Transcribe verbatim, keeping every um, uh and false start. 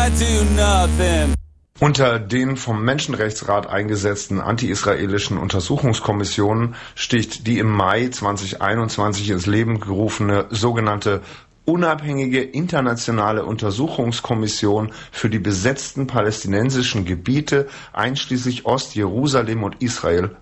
I do nothing. Unter den vom Menschenrechtsrat eingesetzten anti-israelischen Untersuchungskommissionen sticht die im Mai zweitausendeinundzwanzig ins Leben gerufene sogenannte unabhängige internationale Untersuchungskommission für die besetzten palästinensischen Gebiete einschließlich Ostjerusalem und Israel